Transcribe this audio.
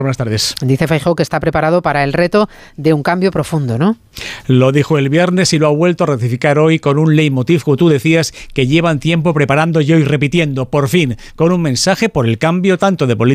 Buenas tardes. Dice Feijóo que está preparado para el reto de un cambio profundo, ¿no? Lo dijo el viernes y lo ha vuelto a ratificar hoy con un leitmotiv, como tú decías, que llevan tiempo preparando y hoy repitiendo, por fin, con un mensaje por el cambio tanto de política